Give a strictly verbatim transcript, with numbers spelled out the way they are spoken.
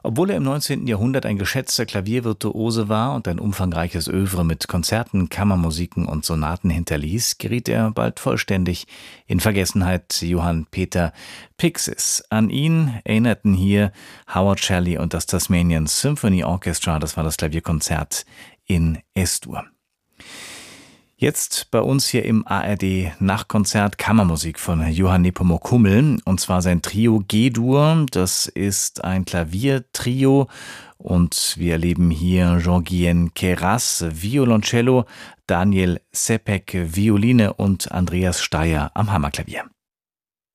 Obwohl er im neunzehnten Jahrhundert ein geschätzter Klaviervirtuose war und ein umfangreiches Œuvre mit Konzerten, Kammermusiken und Sonaten hinterließ, geriet er bald vollständig in Vergessenheit. Johann Peter Pixis. An ihn erinnerten hier Howard Shelley und das Tasmanian Symphony Orchestra. Das war das Klavierkonzert in Es-Dur. Jetzt bei uns hier im A R D Nachtkonzert Kammermusik von Johann Nepomuk Hummel, und zwar sein Trio G-Dur. Das ist ein Klaviertrio und wir erleben hier Jean-Guyen Queyras Violoncello, Daniel Sepek Violine und Andreas Steyer am Hammerklavier.